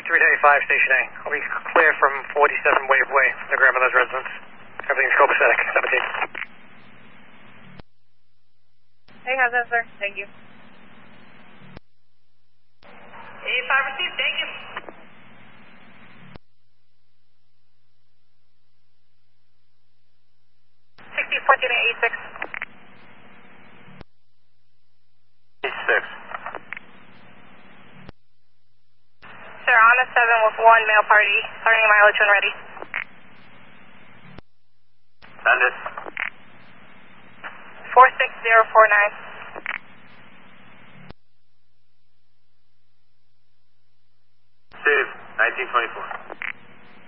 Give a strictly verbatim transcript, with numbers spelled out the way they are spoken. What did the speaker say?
three ninety-five, Station A. I'll be clear from forty-seven Wave Way, from the grandmother's residence. Everything's copacetic, seventeen. Hey, how's that, sir? Thank you. eighty-five received, thank you. sixty, fourteen, eighty-six. eighty-six. Sir, on a seven with one male party, starting mileage when ready. Send it. four six zero four nine.